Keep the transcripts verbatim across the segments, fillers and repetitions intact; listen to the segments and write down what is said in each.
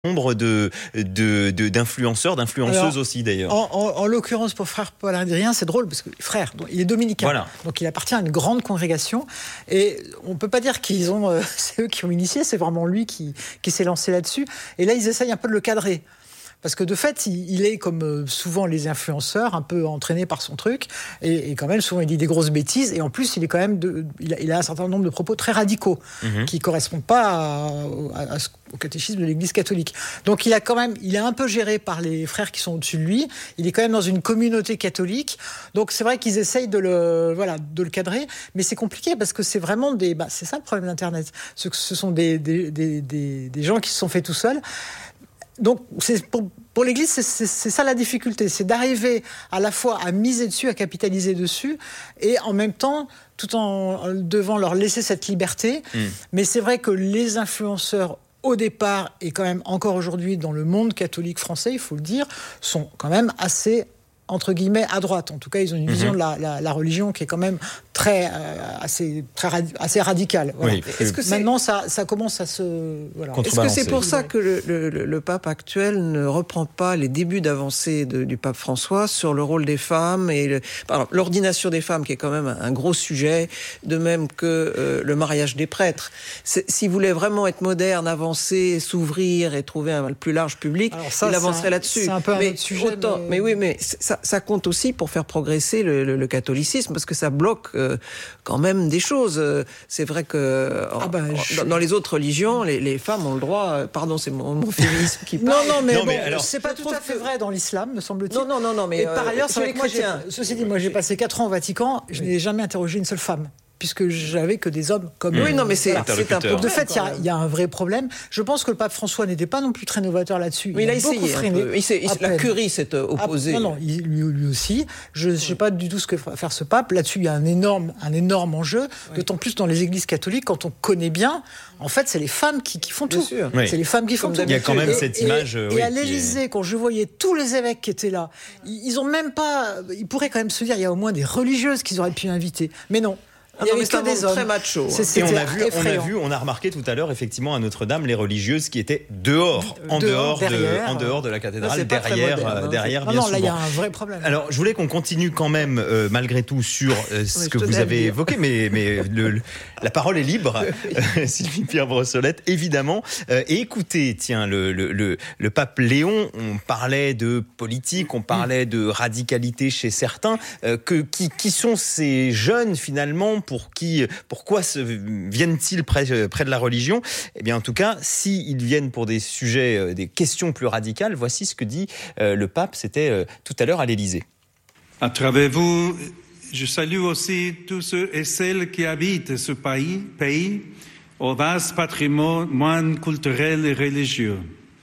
nombre de, de, de, d'influenceurs, d'influenceuses Alors, aussi d'ailleurs. En, en, en l'occurrence pour frère Paul Adrien, c'est drôle parce que frère, il est dominicain, voilà. Donc il appartient à une grande congrégation et on ne peut pas dire qu'ils ont, euh, c'est eux qui ont initié, c'est vraiment lui qui, qui s'est lancé là-dessus. Et là ils essayent un peu de le cadrer. Parce que de fait, il est, comme souvent les influenceurs, un peu entraîné par son truc, et, et quand même, souvent, il dit des grosses bêtises, et en plus, il est quand même de, il, a, il a un certain nombre de propos très radicaux, mmh. qui ne correspondent pas à, à, à, au catéchisme de l'Église catholique. Donc, il a quand même, il est un peu géré par les frères qui sont au-dessus de lui, il est quand même dans une communauté catholique, donc c'est vrai qu'ils essayent de le, voilà, de le cadrer, mais c'est compliqué, parce que c'est vraiment des, bah, c'est ça le problème d'Internet, ce, ce sont des, des, des, des, des gens qui se sont faits tout seuls. Donc, c'est pour, pour l'Église, c'est, c'est, c'est ça la difficulté, c'est d'arriver à la fois à miser dessus, à capitaliser dessus, et en même temps, tout en devant leur laisser cette liberté. Mmh. Mais c'est vrai que les influenceurs, au départ, et quand même encore aujourd'hui dans le monde catholique français, il faut le dire, sont quand même assez, entre guillemets, à droite. En tout cas, ils ont une vision mmh. de la, la, la religion qui est quand même très, euh, assez, très radi- assez radicale. Voilà. Oui, Est-ce que c'est... Maintenant, ça, ça commence à se... Voilà. Est-ce que c'est pour ça que le, le, le pape actuel ne reprend pas les débuts d'avancée de, du pape François sur le rôle des femmes et le, pardon, l'ordination des femmes, qui est quand même un, un gros sujet, de même que euh, le mariage des prêtres. C'est, s'il voulait vraiment être moderne, avancer, s'ouvrir et trouver un, un plus large public, ça, il avancerait un, là-dessus. C'est un peu un mais, autre sujet. Autant, mais... mais oui, mais ça, ça compte aussi pour faire progresser le, le, le catholicisme, parce que ça bloque euh, quand même des choses. C'est vrai que ah ben, en, je... dans les autres religions, les, les femmes ont le droit. Pardon, c'est mon, mon féminisme qui parle. Non, non, mais, non, mais bon, alors, c'est pas tout à fait vrai dans l'islam, me semble-t-il. Non, non, non, non, mais et par ailleurs, euh, c'est vrai que moi, j'ai, ceci dit, moi, j'ai passé quatre ans au Vatican, je oui. n'ai jamais interrogé une seule femme, puisque j'avais que des hommes comme... Oui, non, mais c'est, voilà. c'est un peu... De fait, il y, y a un vrai problème. Je pense que le pape François n'était pas non plus très novateur là-dessus. Oui, il, il a, a essayé. Freiné. Il s'est, il, la curie s'est opposée. Ah, non, non, il, lui, lui aussi. Je ne sais pas du tout ce que va faire ce pape. Là-dessus, il y a un énorme, un énorme enjeu, oui. d'autant plus dans les églises catholiques, quand on connaît bien, en fait, c'est les femmes qui, qui font bien tout. Sûr. Oui. C'est les femmes qui font Comme tout. Il y a quand même et, cette et, image... Et, oui, et à l'Élysée, est... quand je voyais tous les évêques qui étaient là, ils ont même pas... Ils pourraient quand même se dire, il y a au moins des religieuses qu'ils auraient pu inviter. Mais non. Il y avait que des hommes très macho. C'est, et on a vu, on a vu, on a remarqué tout à l'heure effectivement à Notre-Dame les religieuses qui étaient dehors, en dehors, dehors de, en dehors de la cathédrale, non, derrière, moderne, derrière. Non, bien non, souvent. là il y a un vrai problème. Alors, je voulais qu'on continue quand même euh, malgré tout sur euh, ce oui, que vous avez dire. évoqué, mais mais le, le, la parole est libre, euh, Sylvie Pierre Brossolette, évidemment. Euh, et écoutez, tiens, le, le le le pape Léon, on parlait de politique, on parlait de radicalité chez certains. Euh, que qui qui sont ces jeunes finalement pour qui Pourquoi se, viennent-ils près, près de la religion ? Eh bien, en tout cas, s'ils viennent pour des sujets, des questions plus radicales, voici ce que dit euh, le pape, c'était euh, tout à l'heure à l'Élysée. À travers vous, je salue aussi tous ceux et celles qui habitent ce pays, pays au vaste patrimoine culturel et religieux.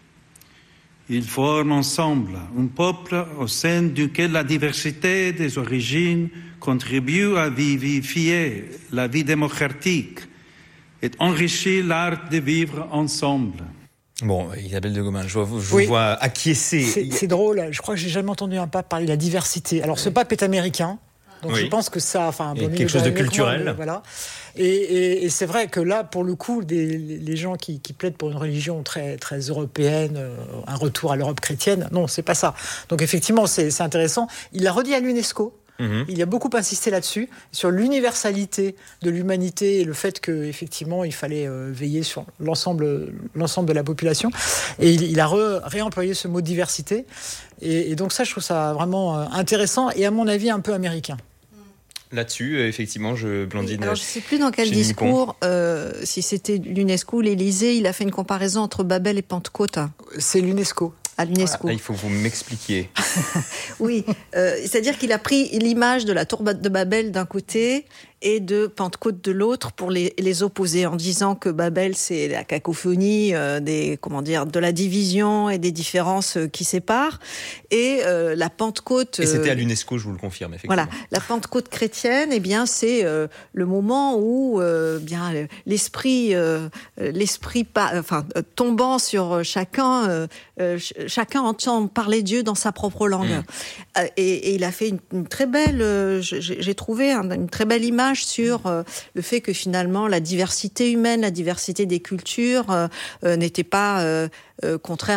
Ils forment ensemble un peuple au sein duquel la diversité des origines contribue à vivifier la vie démocratique et enrichir l'art de vivre ensemble. Bon, Isabelle de Gomin, je, vous, je oui. vous vois acquiescer. C'est, c'est drôle, je crois que j'ai jamais entendu un pape parler de la diversité. Alors, ce pape est américain. Donc oui. je pense que ça, enfin, bon, quelque chose de culturel. Moi, voilà. Et, et, et c'est vrai que là, pour le coup, des, les gens qui, qui plaident pour une religion très, très européenne, euh, un retour à l'Europe chrétienne, non, c'est pas ça. Donc effectivement, c'est, c'est intéressant. Il l'a redit à l'UNESCO. Mmh. Il a beaucoup insisté là-dessus, sur l'universalité de l'humanité et le fait qu'effectivement, il fallait euh, veiller sur l'ensemble, l'ensemble de la population. Et il, il a re, réemployé ce mot diversité. Et, et donc ça, je trouve ça vraiment euh, intéressant et à mon avis un peu américain. Là-dessus, effectivement, je Blandine. Oui, alors je ne sais plus dans quel discours, euh, si c'était l'UNESCO ou l'Élysée, il a fait une comparaison entre Babel et Pentecôte. C'est l'UNESCO. À l'UNESCO. Voilà, là, il faut que vous m'expliquiez. Oui, euh, c'est-à-dire qu'il a pris l'image de la tour de Babel d'un côté et de Pentecôte de l'autre pour les, les opposer, en disant que Babel, c'est la cacophonie euh, des, comment dire, de la division et des différences euh, qui séparent, et euh, la Pentecôte... Et c'était à l'UNESCO, je vous le confirme, effectivement. Voilà, la Pentecôte chrétienne, eh bien, c'est euh, le moment où euh, bien, l'esprit, euh, l'esprit pas, enfin, tombant sur chacun, euh, euh, chacun entend parler Dieu dans sa propre langue. Mmh. Euh, et, et il a fait une, une très belle, euh, j'ai, j'ai trouvé hein, une très belle image message sur euh, le fait que finalement la diversité humaine, la diversité des cultures euh, euh, n'était pas euh, euh, contraire